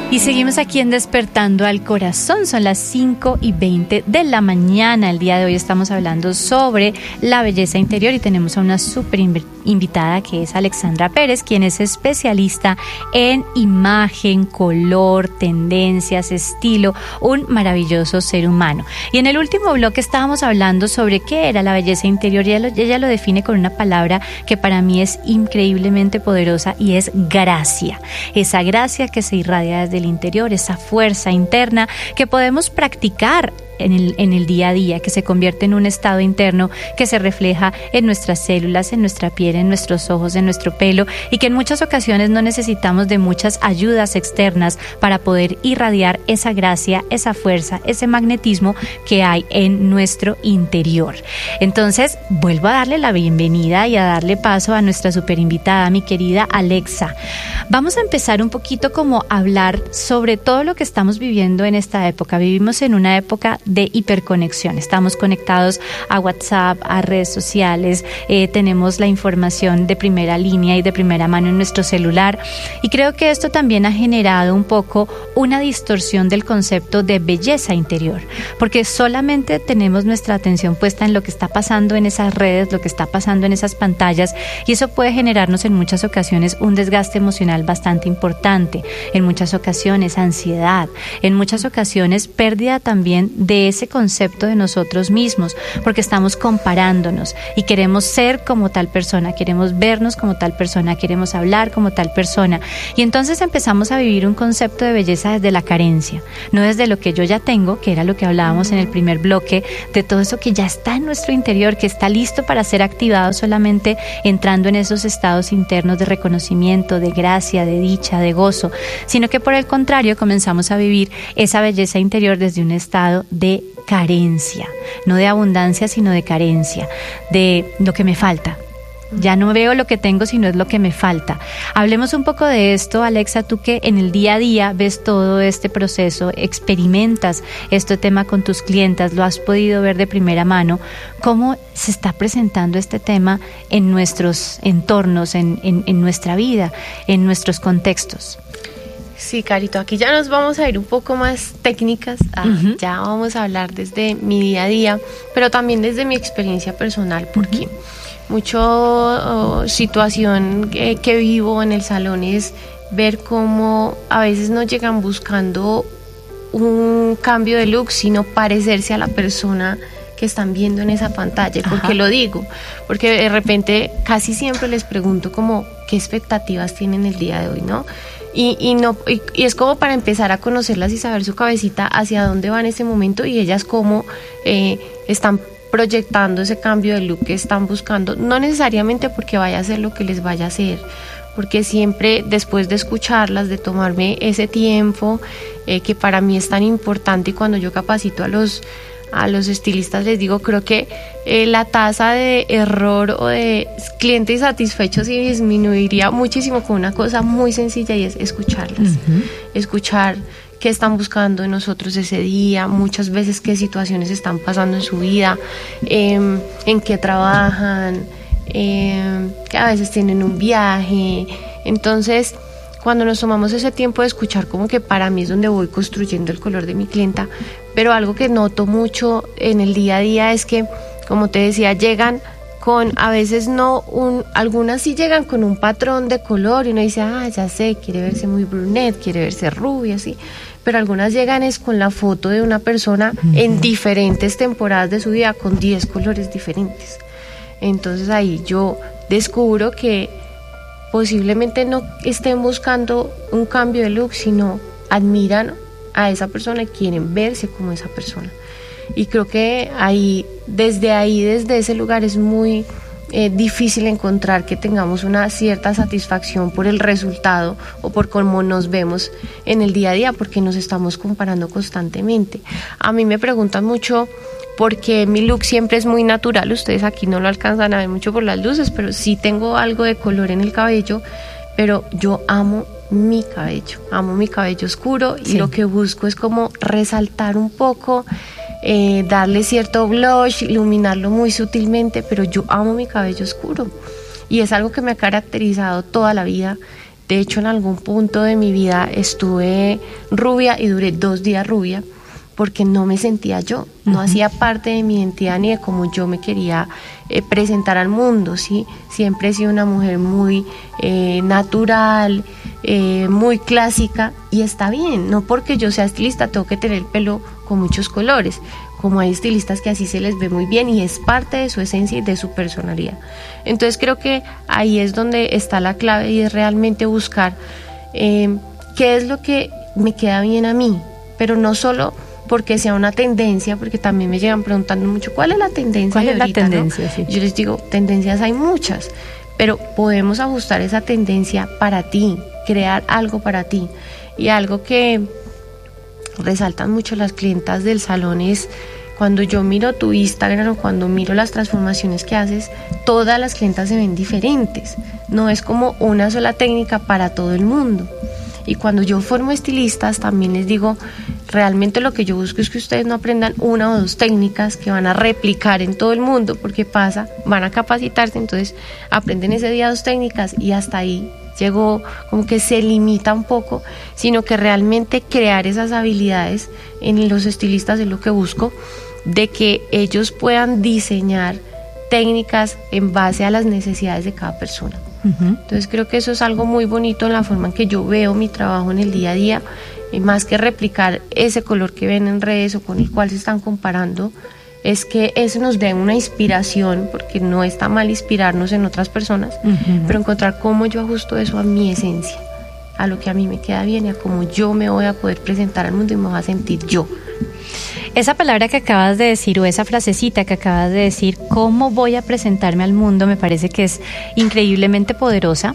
Y seguimos aquí en Despertando al Corazón. Son las 5:20 de la mañana. El día de hoy estamos hablando sobre la belleza interior y tenemos a una súper invitada que es Alexandra Pérez, quien es especialista en imagen, color, tendencias, estilo, un maravilloso ser humano. Y en el último bloque estábamos hablando sobre qué era la belleza interior y ella lo define con una palabra que para mí es increíblemente poderosa y es gracia. Esa gracia que se irradia desde el interior, esa fuerza interna que podemos practicar en el día a día, que se convierte en un estado interno que se refleja en nuestras células, en nuestra piel, en nuestros ojos, en nuestro pelo, y que en muchas ocasiones no necesitamos de muchas ayudas externas para poder irradiar esa gracia, esa fuerza, ese magnetismo que hay en nuestro interior. Entonces, vuelvo a darle la bienvenida y a darle paso a nuestra super invitada, mi querida Alexa. Vamos a empezar un poquito como a hablar sobre todo lo que estamos viviendo en esta época. Vivimos en una época de hiperconexión. Estamos conectados a WhatsApp, a redes sociales, tenemos la información de primera línea y de primera mano en nuestro celular, y creo que esto también ha generado un poco una distorsión del concepto de belleza interior, porque solamente tenemos nuestra atención puesta en lo que está pasando en esas redes, lo que está pasando en esas pantallas, y eso puede generarnos en muchas ocasiones un desgaste emocional bastante importante, en muchas ocasiones ansiedad, en muchas ocasiones pérdida también de ese concepto de nosotros mismos, porque estamos comparándonos y queremos ser como tal persona, queremos vernos como tal persona, queremos hablar como tal persona, y entonces empezamos a vivir un concepto de belleza desde la carencia, no desde lo que yo ya tengo, que era lo que hablábamos en el primer bloque, de todo eso que ya está en nuestro interior, que está listo para ser activado solamente entrando en esos estados internos de reconocimiento, de gracia, de dicha, de gozo, sino que por el contrario comenzamos a vivir esa belleza interior desde un estado de carencia, no de abundancia, sino de carencia, de lo que me falta. Ya no veo lo que tengo, sino es lo que me falta. Hablemos un poco de esto, Alexa, tú que en el día a día ves todo este proceso, experimentas este tema con tus clientas, lo has podido ver de primera mano. ¿Cómo se está presentando este tema en nuestros entornos, en nuestra vida, en nuestros contextos? Sí, Carito, aquí ya nos vamos a ir un poco más técnicas, ya vamos a hablar desde mi día a día, pero también desde mi experiencia personal, porque mucha situación que vivo en el salón es ver cómo a veces no llegan buscando un cambio de look, sino parecerse a la persona que están viendo en esa pantalla. ¿Por qué lo digo? Porque de repente casi siempre les pregunto como qué expectativas tienen el día de hoy, ¿no? Y es como para empezar a conocerlas y saber su cabecita hacia dónde va en ese momento, y ellas cómo están proyectando ese cambio de look que están buscando, no necesariamente porque vaya a ser lo que les vaya a hacer, porque siempre después de escucharlas, de tomarme ese tiempo que para mí es tan importante, y cuando yo capacito a los estilistas les digo, creo que la tasa de error o de clientes insatisfechos sí disminuiría muchísimo con una cosa muy sencilla, y es escucharlas, escuchar qué están buscando en nosotros ese día, muchas veces qué situaciones están pasando en su vida, en qué trabajan, que a veces tienen un viaje. Entonces, cuando nos tomamos ese tiempo de escuchar, como que para mí es donde voy construyendo el color de mi clienta. Pero algo que noto mucho en el día a día es que, como te decía, llegan con, a veces no, algunas sí llegan con un patrón de color y uno dice, ya sé, quiere verse muy brunette, quiere verse rubia, así. Pero algunas llegan es con la foto de una persona en diferentes temporadas de su vida, con 10 colores diferentes. Entonces ahí yo descubro que posiblemente no estén buscando un cambio de look, sino admiran a esa persona y quieren verse como esa persona. Y creo que desde ese lugar es muy difícil encontrar que tengamos una cierta satisfacción por el resultado o por cómo nos vemos en el día a día, porque nos estamos comparando constantemente. A mí me preguntan mucho porque mi look siempre es muy natural. Ustedes aquí no lo alcanzan a ver mucho por las luces, pero sí tengo algo de color en el cabello, pero yo amo mi cabello oscuro, y lo que busco es como resaltar un poco, darle cierto blush, iluminarlo muy sutilmente, pero yo amo mi cabello oscuro y es algo que me ha caracterizado toda la vida. De hecho, en algún punto de mi vida estuve rubia y duré 2 días rubia porque no me sentía yo, no hacía parte de mi identidad ni de cómo yo me quería presentar al mundo, ¿sí? Siempre he sido una mujer muy natural, muy clásica, y está bien, no porque yo sea estilista tengo que tener el pelo con muchos colores, como hay estilistas que así se les ve muy bien y es parte de su esencia y de su personalidad. Entonces creo que ahí es donde está la clave, y es realmente buscar qué es lo que me queda bien a mí, pero no solo porque sea una tendencia, porque también me llegan preguntando mucho ¿cuál es la tendencia? ¿Cuál es ahorita, la tendencia? ¿no? Sí. Yo les digo, tendencias hay muchas, pero podemos ajustar esa tendencia para ti, crear algo para ti. Y algo que resaltan mucho las clientas del salón es cuando yo miro tu Instagram o cuando miro las transformaciones que haces, todas las clientas se ven diferentes, no es como una sola técnica para todo el mundo. Y cuando yo formo estilistas también les digo, realmente lo que yo busco es que ustedes no aprendan 1 o 2 técnicas que van a replicar en todo el mundo, porque pasa, van a capacitarse, entonces aprenden ese día 2 técnicas y hasta ahí llegó, como que se limita un poco, sino que realmente crear esas habilidades en los estilistas es lo que busco, de que ellos puedan diseñar técnicas en base a las necesidades de cada persona. Entonces creo que eso es algo muy bonito en la forma en que yo veo mi trabajo en el día a día, más que replicar ese color que ven en redes o con el cual se están comparando, es que eso nos dé una inspiración, porque no está mal inspirarnos en otras personas, pero encontrar cómo yo ajusto eso a mi esencia, a lo que a mí me queda bien y a cómo yo me voy a poder presentar al mundo y me voy a sentir yo. Esa palabra que acabas de decir, o esa frasecita que acabas de decir, ¿cómo voy a presentarme al mundo? Me parece que es increíblemente poderosa,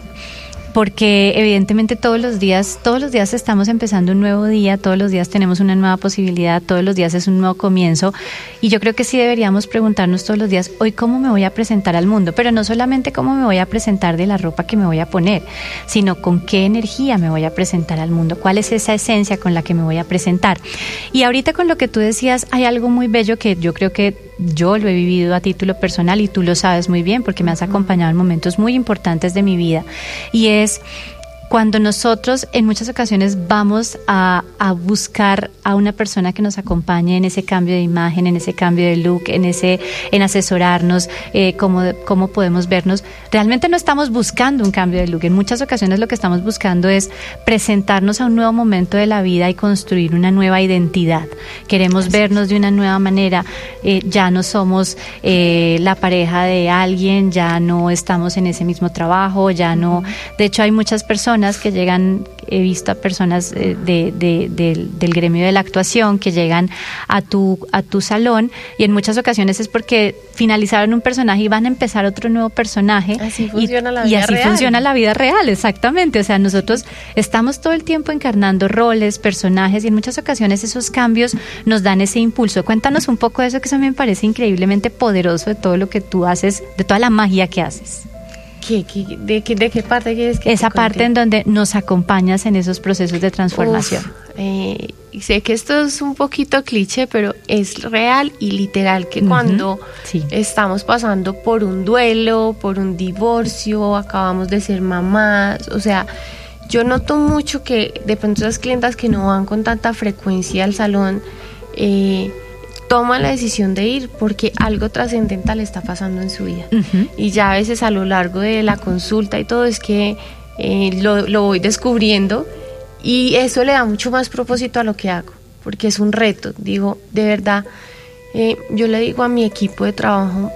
porque evidentemente todos los días estamos empezando un nuevo día, todos los días tenemos una nueva posibilidad, todos los días es un nuevo comienzo, y yo creo que sí deberíamos preguntarnos todos los días, hoy cómo me voy a presentar al mundo, pero no solamente cómo me voy a presentar de la ropa que me voy a poner, sino con qué energía me voy a presentar al mundo, cuál es esa esencia con la que me voy a presentar. Y ahorita con lo que tú decías, hay algo muy bello que yo creo que yo lo he vivido a título personal y tú lo sabes muy bien porque me has acompañado en momentos muy importantes de mi vida, y es cuando nosotros en muchas ocasiones vamos a buscar a una persona que nos acompañe en ese cambio de imagen, en ese cambio de look, en asesorarnos, cómo podemos vernos. Realmente no estamos buscando un cambio de look. En muchas ocasiones lo que estamos buscando es presentarnos a un nuevo momento de la vida y construir una nueva identidad. Queremos vernos de una nueva manera. Ya no somos la pareja de alguien, ya no estamos en ese mismo trabajo, ya no. De hecho, hay muchas personas que llegan, he visto a personas del gremio de la actuación que llegan a tu salón, y en muchas ocasiones es porque finalizaron un personaje y van a empezar otro nuevo personaje. Así funciona la vida real. Y así funciona la vida real, exactamente. O sea, nosotros estamos todo el tiempo encarnando roles, personajes, y en muchas ocasiones esos cambios nos dan ese impulso. Cuéntanos un poco de eso, que eso me parece increíblemente poderoso, de todo lo que tú haces, de toda la magia que haces. ¿De qué parte quieres que esa parte en donde nos acompañas en esos procesos de transformación? Sé que esto es un poquito cliché, pero es real y literal que cuando estamos pasando por un duelo, por un divorcio, acabamos de ser mamás, o sea, yo noto mucho que de pronto esas clientas que no van con tanta frecuencia al salón toman la decisión de ir porque algo trascendental está pasando en su vida. Y ya a veces a lo largo de la consulta y todo es que lo voy descubriendo, y eso le da mucho más propósito a lo que hago, porque es un reto. Digo, de verdad, yo le digo a mi equipo de trabajo,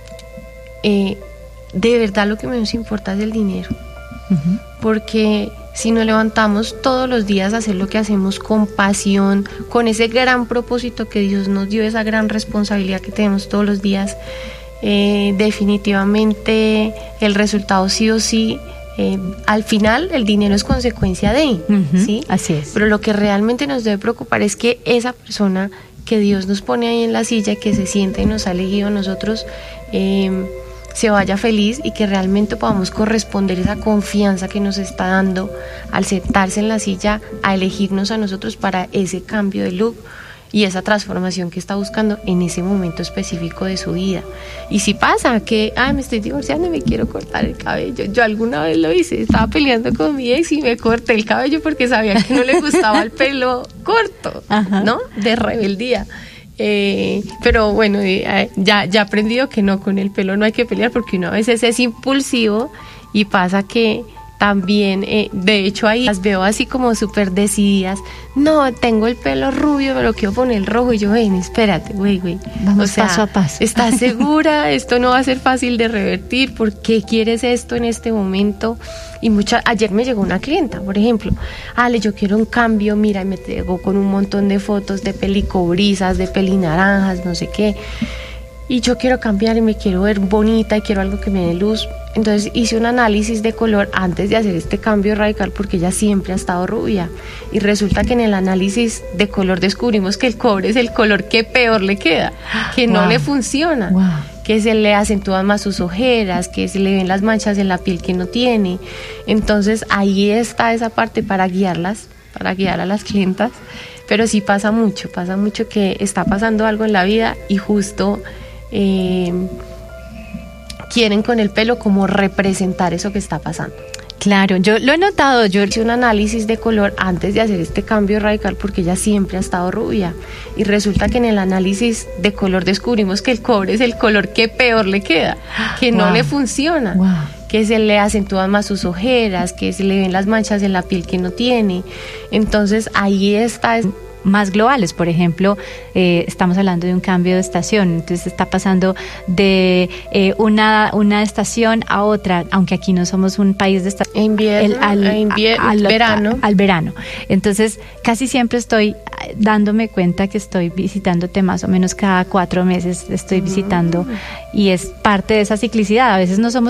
de verdad lo que menos importa es el dinero, porque si nos levantamos todos los días a hacer lo que hacemos con pasión, con ese gran propósito que Dios nos dio, esa gran responsabilidad que tenemos todos los días, definitivamente el resultado sí o sí, al final el dinero es consecuencia de, ¿sí? Así es. Pero lo que realmente nos debe preocupar es que esa persona que Dios nos pone ahí en la silla, que se sienta y nos ha elegido a nosotros, se vaya feliz, y que realmente podamos corresponder esa confianza que nos está dando al sentarse en la silla a elegirnos a nosotros para ese cambio de look, y esa transformación que está buscando en ese momento específico de su vida. Y si pasa que, me estoy divorciando y me quiero cortar el cabello. Yo alguna vez lo hice, estaba peleando con mi ex y me corté el cabello porque sabía que no le gustaba el pelo corto, ¿no? De rebeldía. Pero bueno, ya he aprendido que no, con el pelo no hay que pelear porque uno a veces es impulsivo y pasa que también, de hecho ahí las veo así como súper decididas, no, tengo el pelo rubio, me lo quiero poner rojo, y yo, espérate, güey, vamos paso a paso. ¿Estás segura? Esto no va a ser fácil de revertir, ¿por qué quieres esto en este momento? Y ayer me llegó una clienta, por ejemplo, Ale, yo quiero un cambio, mira, y me llegó con un montón de fotos de pelicobrizas, de pelinaranjas, no sé qué, y yo quiero cambiar y me quiero ver bonita y quiero algo que me dé luz. Entonces hice un análisis de color antes de hacer este cambio radical porque ella siempre ha estado rubia y resulta que en el análisis de color descubrimos que el cobre es el color que peor le queda, que no le funciona, que se le acentúan más sus ojeras, que se le ven las manchas en la piel que no tiene. Entonces ahí está esa parte para guiarlas, para guiar a las clientas, pero sí pasa mucho que está pasando algo en la vida y justo quieren con el pelo como representar eso que está pasando. Claro, yo lo he notado. Yo hice un análisis de color antes de hacer este cambio radical porque ella siempre ha estado rubia y resulta que en el análisis de color descubrimos que el cobre es el color que peor le queda, que no le funciona, que se le acentúan más sus ojeras, que se le ven las manchas en la piel que no tiene. Entonces ahí está más globales, por ejemplo, estamos hablando de un cambio de estación, entonces está pasando de una estación a otra, aunque aquí no somos un país de estación, verano. Al verano. Entonces casi siempre estoy dándome cuenta que estoy visitándote más o menos cada 4 meses, estoy visitando y es parte de esa ciclicidad. A veces no somos